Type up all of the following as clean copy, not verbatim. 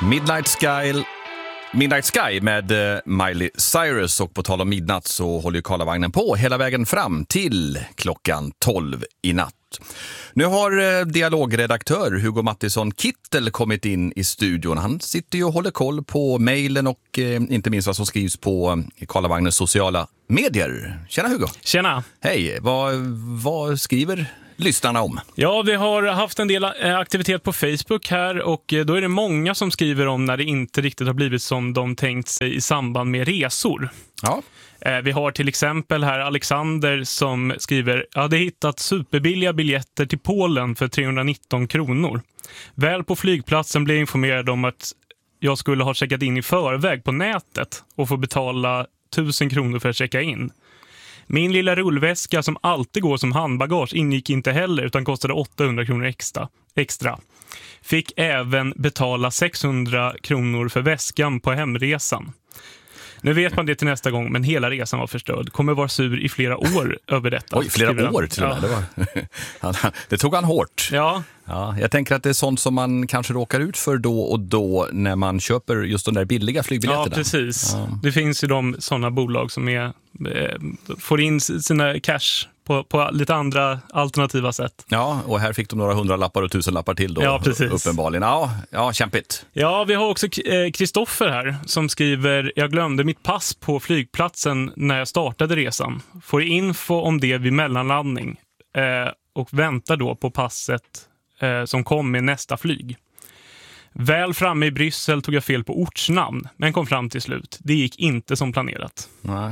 Midnight Sky med Miley Cyrus, och på tal om midnatt så håller ju Karlavagnen på hela vägen fram till klockan 12 i natt. Nu har dialogredaktör Hugo Mattisson Kittel kommit in i studion. Han sitter ju och håller koll på mejlen och inte minst vad som skrivs på Karlavagnens sociala medier. Tjena Hugo! Tjena! Hej, vad skriver lyssnarna om? Ja, vi har haft en del aktivitet på Facebook här, och då är det många som skriver om när det inte riktigt har blivit som de tänkt sig i samband med resor. Ja. Vi har till exempel här Alexander som skriver: jag hade hittat superbilliga biljetter till Polen för 319 kronor. Väl på flygplatsen blev jag informerad om att jag skulle ha checkat in i förväg på nätet och få betala 1000 kronor för att checka in. Min lilla rullväska som alltid går som handbagage ingick inte heller, utan kostade 800 kronor extra. Fick även betala 600 kronor för väskan på hemresan. Nu vet man det till nästa gång, men hela resan var förstörd. Kommer vara sur i flera år över detta. Oj, flera år till och med. Ja. Det tog han hårt. Ja. Ja, jag tänker att det är sånt som man kanske råkar ut för då och då när man köper just de där billiga flygbiljetterna. Ja, precis. Ja. Det finns ju sådana bolag som får in sina cash på lite andra alternativa sätt. Ja, och här fick de några 100-lappar och 1000-lappar till då. Ja, precis. Uppenbarligen. Ja, kämpigt. Ja, vi har också Kristoffer här som skriver: jag glömde mitt pass på flygplatsen när jag startade resan. Får info om det vid mellanlandning och väntar då på passet som kom med nästa flyg. Väl framme i Bryssel tog jag fel på ortsnamn, men kom fram till slut. Det gick inte som planerat. Nej.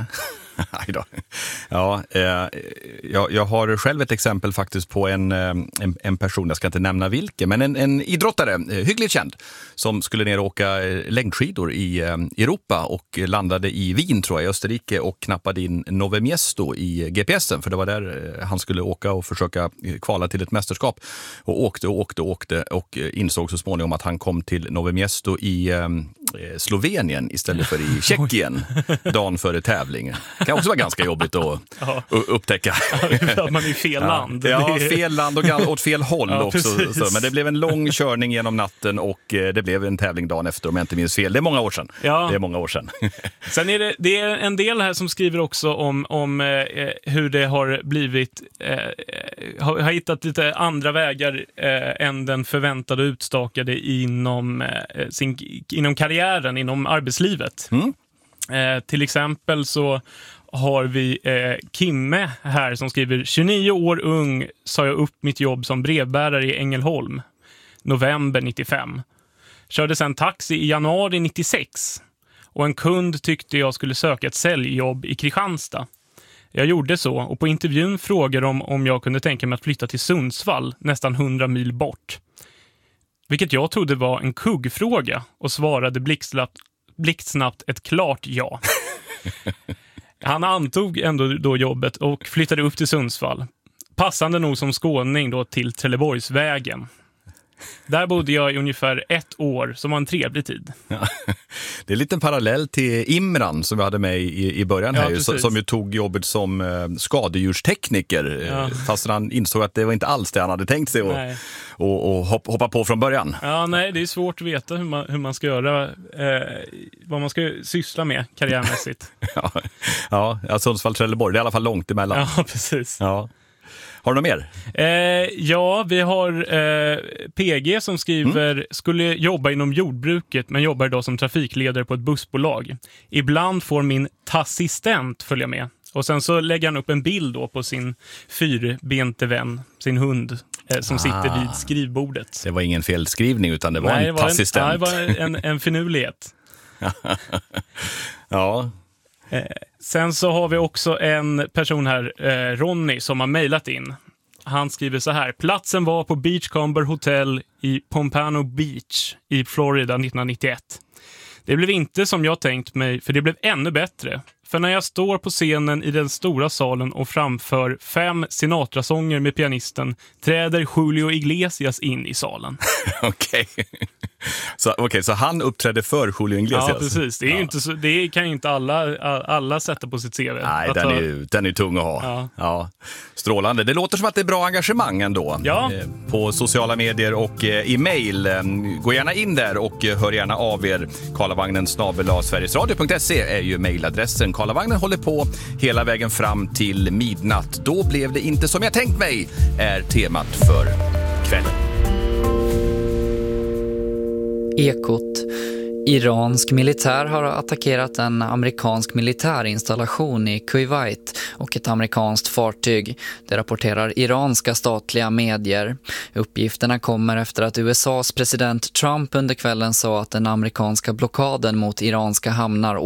Ja, jag har själv ett exempel faktiskt på en person, jag ska inte nämna vilken, men en idrottare, hyggligt känd, som skulle ner och åka längdskidor i Europa och landade i Wien, tror jag, i Österrike, och knappade in Nove Miesto i GPSen, för det var där han skulle åka och försöka kvala till ett mästerskap, och åkte och insåg så småningom att han kom till Nove Miesto i Slovenien istället för i Tjeckien dagen före tävlingen. Det kan också vara ganska jobbigt att upptäcka. Ja, man är i fel land. Ja, fel land och åt fel håll också. Så, men det blev en lång körning genom natten och det blev en tävling dagen efter, om jag inte minns fel. Det är många år sedan. Ja. Det är många år sedan. Sen är det är en del här som skriver också om hur det har blivit, har hittat lite andra vägar än den förväntade utstakade inom karriären, inom arbetslivet. Till exempel så har vi Kimme här som skriver: 29 år ung sa jag upp mitt jobb som brevbärare i Ängelholm november 95. Körde sen taxi i januari 96 och en kund tyckte jag skulle söka ett säljjobb i Kristianstad. Jag gjorde så, och på intervjun frågade de om jag kunde tänka mig att flytta till Sundsvall, nästan 100 mil bort. Vilket jag trodde var en kuggfråga, och svarade blixtsnabbt ett klart ja. Han antog ändå då jobbet och flyttade upp till Sundsvall. Passande nog som skåning då till Trelleborgsvägen. Där bodde jag i ungefär 1 år, som var en trevlig tid. Ja. Det är lite en parallell till Imran som vi hade med i början här, som ju tog jobbet som skadedjurstekniker, fast han insåg att det var inte alls det han hade tänkt sig och hoppa på från början. Ja, nej, det är svårt att veta hur man ska göra, vad man ska syssla med karriärmässigt. Ja, Sundsvall, Trelleborg, det är i alla fall långt emellan. Ja, precis. Ja. Har du något mer? Ja, vi har PG som skriver: skulle jobba inom jordbruket men jobbar idag som trafikledare på ett bussbolag. Ibland får min tassistent följa med. Och sen så lägger han upp en bild då på sin 4-bente vän, sin hund, som sitter vid skrivbordet. Det var ingen felskrivning, utan det var en tassistent. Det var en finurlighet. Ja. Sen så har vi också en person här, Ronny, som har mejlat in. Han skriver så här: platsen var på Beachcomber Hotel i Pompano Beach i Florida 1991. Det blev inte som jag tänkt mig, för det blev ännu bättre. För när jag står på scenen i den stora salen och framför 5 Sinatra-sånger med pianisten, träder Julio Iglesias in i salen. Okej. Så han uppträdde för Julio Iglesias? Ja, precis. Det är ju inte så, det kan ju inte alla sätta på sitt CV. Nej, den är tung att ha. Ja. Ja. Strålande. Det låter som att det är bra engagemang ändå. Ja. På sociala medier och i mejl. Gå gärna in där och hör gärna av er. Karlavagnen@sverigesradio.se är ju mejladressen. Karlavagnen håller på hela vägen fram till midnatt. Då blev det inte som jag tänkt mig, är temat för kvällen. Ekot. Iransk militär har attackerat en amerikansk militärinstallation i Kuwait och ett amerikanskt fartyg. Det rapporterar iranska statliga medier. Uppgifterna kommer efter att USAs president Trump under kvällen sa att den amerikanska blockaden mot iranska hamnar